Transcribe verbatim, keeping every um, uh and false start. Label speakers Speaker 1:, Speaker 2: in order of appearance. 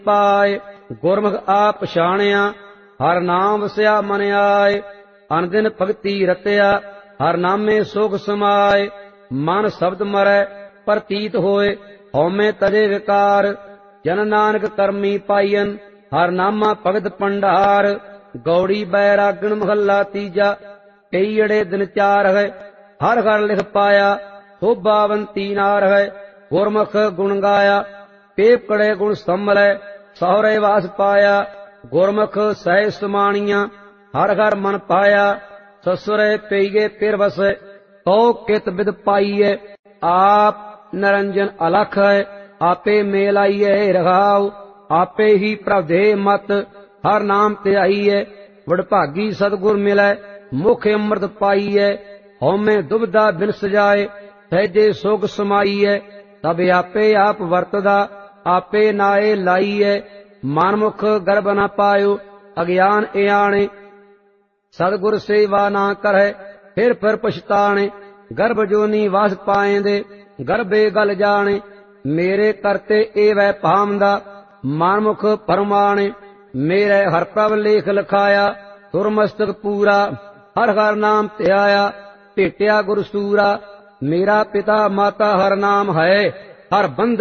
Speaker 1: पाए। गुरमुख आप पछाणिया हर नाम वसिया मन आए। अनदिन भगति रतिया हर नामे सुख समाए। मन शब्द मरै प्रतीत होए हौमे तजे विकार। जन नानक करमी पाईयन हर नामा भगत भंडार। गौड़ी बैरागण महला तीजा कई अड़े दिन चार है। हर घर लिख पाया शोभावंती नार है। गुरमुख गुण गाया पेप कड़े गुण संभलै। सहुरे वास पाया गुरमुख सह सुमानिया। हर घर मन पाया ससुरे पेईगे फिर वसे। तो कित विद पाईए आप निरंजन अलख है। आपे मेल आईए रघाओ आपे ही प्रभे मत। हर नाम ते आईए वडभागी सतगुर मिलै। मुख अमृत पाईए हौमे दुबदा बिन सजाए। सहजे सुख समाईए तब आपे आप वरतदा। आपे नाए लाईए मनमुख गर्भ न पायो। अज्ञान इयाणे सतगुर सेवा ना करे फिर फिर पछताणे। गर्भ जोनी वास पाएंदे गर्भे गल जाने। मेरे करते ए वै भामदा मनमुख फरमाने। मेरे हर प्रभ लेख लिखाया सुरमस्तक पूरा। हर हर नाम ध्याया भेटिया गुरसूरा। मेरा पिता माता हर नाम है हर बंद